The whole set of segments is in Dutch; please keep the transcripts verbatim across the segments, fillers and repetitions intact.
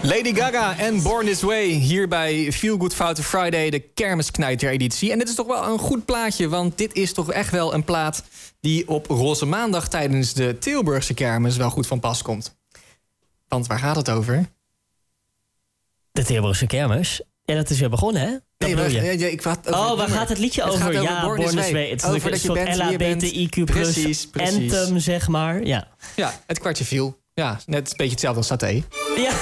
Lady Gaga en Born This Way hier bij Feel Good Foute Friday, de kermisknijter-editie. En dit is toch wel een goed plaatje, want dit is toch echt wel een plaat die op Roze Maandag tijdens de Tilburgse kermis wel goed van pas komt. Want waar gaat het over? De Tilburgse kermis? Ja, dat is weer begonnen, hè? Dat nee, maar, je. ja, ik wat, oh, waar gaat het liedje het over? over ja, Born This Way. Het is over een soort bent, L H B T I Q plus precies, precies. anthem, zeg maar. Ja, ja, het kwartje viel. Ja, net een beetje hetzelfde als saté. Ja,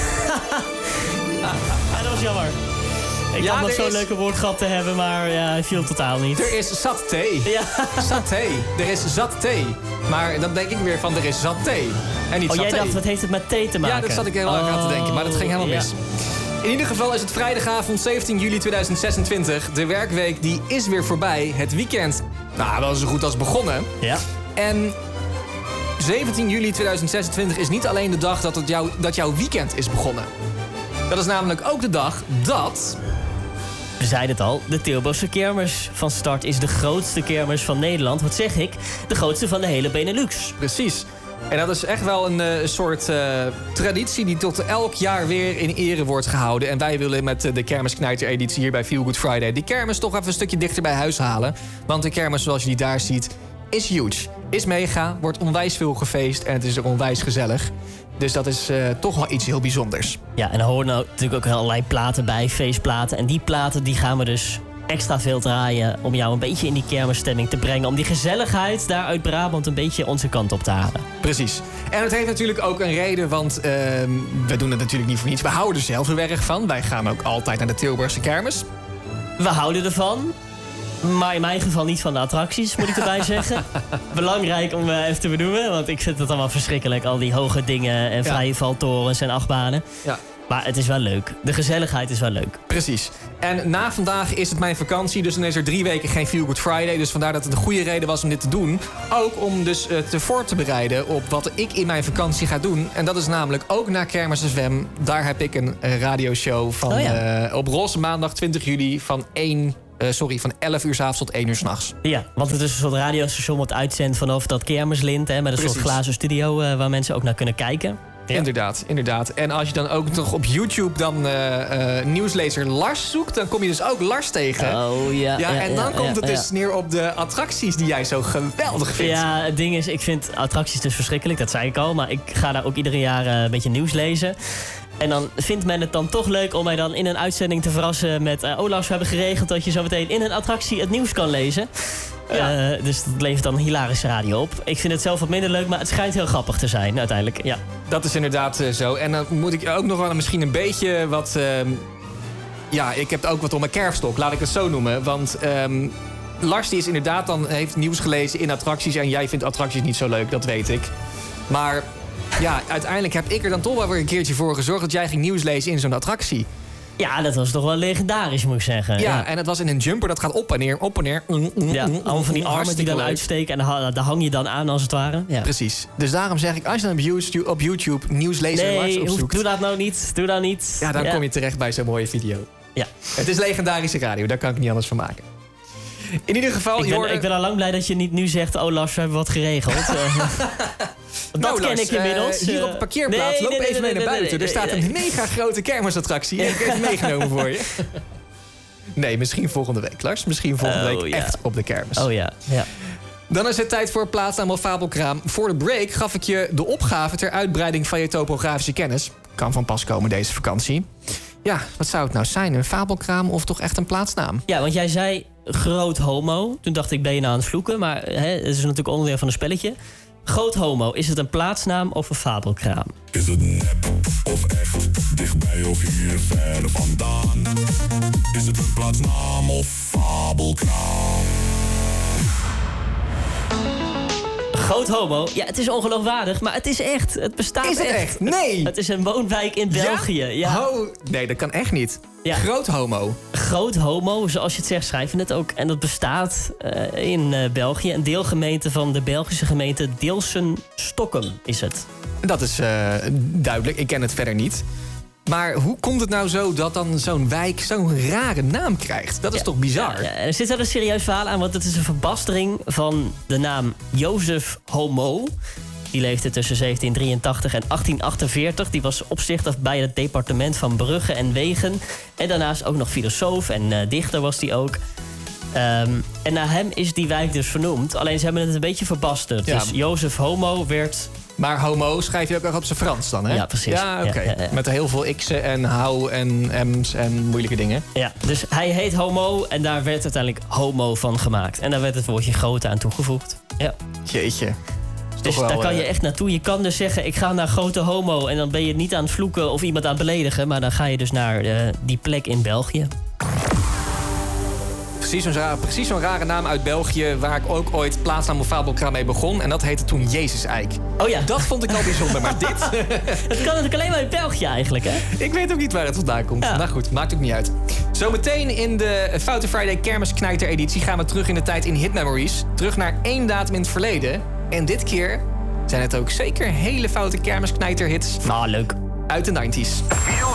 ah, dat was jammer. Ik ja, had nog zo'n is... leuke woordgrap te hebben, maar ja, hij viel totaal niet. Er is zat thee. Ja. Zat thee. Er is zat thee. Maar dan denk ik weer van, er is zat thee. En niet oh, zat jij thee. dacht, wat heeft het met thee te maken? Ja, dat zat ik heel erg oh, aan te denken, maar dat ging helemaal ja. mis. In ieder geval is het vrijdagavond zeventien juli tweeduizend zesentwintig. De werkweek die is weer voorbij. Het weekend, nou, wel zo goed als begonnen. Ja. En zeventien juli tweeduizend zesentwintig is niet alleen de dag dat, het jou, dat jouw weekend is begonnen. Dat is namelijk ook de dag dat... We zeiden het al, de Tilburgse kermis van start is de grootste kermis van Nederland. Wat zeg ik? De grootste van de hele Benelux. Precies. En dat is echt wel een uh, soort uh, traditie die tot elk jaar weer in ere wordt gehouden. En wij willen met uh, de kermisknijter-editie hier bij Feel Good Friday die kermis toch even een stukje dichter bij huis halen. Want de kermis zoals je die daar ziet is huge. Is mega, wordt onwijs veel gefeest en het is er onwijs gezellig. Dus dat is uh, toch wel iets heel bijzonders. Ja, en er horen nou natuurlijk ook allerlei platen bij, feestplaten. En die platen die gaan we dus extra veel draaien om jou een beetje in die kermisstemming te brengen. Om die gezelligheid daar uit Brabant een beetje onze kant op te halen. Precies. En het heeft natuurlijk ook een reden, want uh, we doen het natuurlijk niet voor niets. We houden er zelf heel erg van. Wij gaan ook altijd naar de Tilburgse kermis. We houden ervan. Maar in mijn geval niet van de attracties, moet ik erbij zeggen. Belangrijk om uh, even te benoemen, want ik vind het allemaal verschrikkelijk. Al die hoge dingen en vrije ja. valtorens en achtbanen. Ja. Maar het is wel leuk. De gezelligheid is wel leuk. Precies. En na vandaag is het mijn vakantie, dus dan is er drie weken geen Feel Good Friday. Dus vandaar dat het een goede reden was om dit te doen. Ook om dus uh, te voor te bereiden op wat ik in mijn vakantie ga doen. En dat is namelijk ook naar Kermis F M. Daar heb ik een uh, radioshow van oh ja. uh, op Roze Maandag twintig juli van één... Uh, sorry, van elf uur 's avonds tot één uur 's nachts. Ja, want het is een soort radiostation wat uitzendt vanaf dat kermislint. Hè, met een Precies. soort glazen studio uh, waar mensen ook naar kunnen kijken. Ja. Inderdaad, inderdaad. En als je dan ook nog op YouTube dan uh, uh, nieuwslezer Lars zoekt, dan kom je dus ook Lars tegen. Oh ja. Ja, ja en dan ja, komt ja, het dus ja. neer op de attracties die jij zo geweldig vindt. Ja, het ding is, ik vind attracties dus verschrikkelijk, dat zei ik al. Maar ik ga daar ook iedere jaar uh, een beetje nieuws lezen. En dan vindt men het dan toch leuk om mij dan in een uitzending te verrassen met... Uh, oh Lars, we hebben geregeld dat je zo meteen in een attractie het nieuws kan lezen. Ja. Uh, dus dat levert dan hilarische radio op. Ik vind het zelf wat minder leuk, maar het schijnt heel grappig te zijn uiteindelijk. Ja. Dat is inderdaad uh, zo. En dan moet ik ook nog wel misschien een beetje wat... Uh, ja, ik heb ook wat op mijn kerfstok, laat ik het zo noemen. Want um, Lars die is inderdaad dan heeft nieuws gelezen in attracties... en jij vindt attracties niet zo leuk, dat weet ik. Maar... ja, uiteindelijk heb ik er dan toch wel weer een keertje voor gezorgd... dat jij ging nieuws lezen in zo'n attractie. Ja, dat was toch wel legendarisch, moet ik zeggen. Ja, ja. en het was in een jumper, dat gaat op en neer, op en neer. Mm, mm, ja, allemaal van die armen die dan leuk. uitsteken... en daar hang je dan aan, als het ware. Ja. Precies. Dus daarom zeg ik, als je dan op YouTube, op YouTube nieuwslezer nee, Lars opzoekt... Nee, doe dat nou niet, doe dat niet. Ja, dan ja. kom je terecht bij zo'n mooie video. Ja. Het is legendarische radio, daar kan ik niet anders van maken. In ieder geval... Ik ben, hoorde... ik ben al lang blij dat je niet nu zegt... oh Lars, we hebben wat geregeld. Dat nou, ken Lars, ik inmiddels. Uh, hier op de parkeerplaats, nee, loop nee, nee, even mee nee, naar buiten. Nee, nee, nee, er staat een mega grote kermisattractie. En ik heb even meegenomen voor je. Nee, misschien volgende week, Lars. Misschien volgende oh, week ja. echt op de kermis. Oh ja, ja. Dan is het tijd voor plaatsnaam of fabelkraam. Voor de break gaf ik je de opgave ter uitbreiding van je topografische kennis. Kan van pas komen deze vakantie. Ja, wat zou het nou zijn? Een fabelkraam of toch echt een plaatsnaam? Ja, want jij zei groot homo. Toen dacht ik, ben je nou aan het vloeken? Maar hè, het is natuurlijk onderdeel van een spelletje. Groot homo, is het een plaatsnaam of een fabelkraam? Is het nep of echt? Dichtbij of hier ver vandaan? Is het een plaatsnaam of fabelkraam? Groot homo, ja, het is ongeloofwaardig, maar het is echt. Het bestaat echt. Is het echt? Nee! Het is een woonwijk in België. Ja? Ja. Oh, nee, dat kan echt niet. Ja. Groot homo. Groot homo, zoals je het zegt, schrijven we het ook. En dat bestaat uh, in uh, België. Een deelgemeente van de Belgische gemeente Deelsen-Stokkem is het. Dat is uh, duidelijk, ik ken het verder niet. Maar hoe komt het nou zo dat dan zo'n wijk zo'n rare naam krijgt? Dat is ja, toch bizar? Ja, ja. Er zit wel een serieus verhaal aan, want het is een verbastering van de naam Jozef Homo. Die leefde tussen zeventien drieëntachtig en achttien achtenveertig. Die was opzichter bij het departement van Bruggen en Wegen. En daarnaast ook nog filosoof en uh, dichter was die ook. Um, en naar hem is die wijk dus vernoemd. Alleen ze hebben het een beetje verbasterd. Ja. Dus Jozef Homo werd... Maar homo schrijf je ook nog op zijn Frans dan, hè? Ja, precies. Ja, oké. Okay. Ja, ja, ja. Met heel veel x'en en hou en m's en moeilijke dingen. Ja, dus hij heet Homo en daar werd uiteindelijk homo van gemaakt. En daar werd het woordje grote aan toegevoegd. Ja. Jeetje. Dus wel, daar kan je echt naartoe. Je kan dus zeggen, ik ga naar grote homo. En dan ben je niet aan het vloeken of iemand aan het beledigen. Maar dan ga je dus naar uh, die plek in België. Precies zo'n, rare, precies zo'n rare naam uit België... waar ik ook ooit plaatsnaam of fabelkraam mee begon. En dat heette toen Jezus-eik. Oh ja. Dat vond ik al bijzonder, maar dit... Het kan natuurlijk alleen maar in België eigenlijk, hè? Ik weet ook niet waar het vandaan komt. Ja. Nou goed, maakt ook niet uit. Zometeen in de Foute Friday Kermisknijter-editie... gaan we terug in de tijd in Hit Memories. Terug naar één datum in het verleden. En dit keer zijn het ook zeker hele foute Kermisknijter-hits. Nou, leuk. Uit de negentig.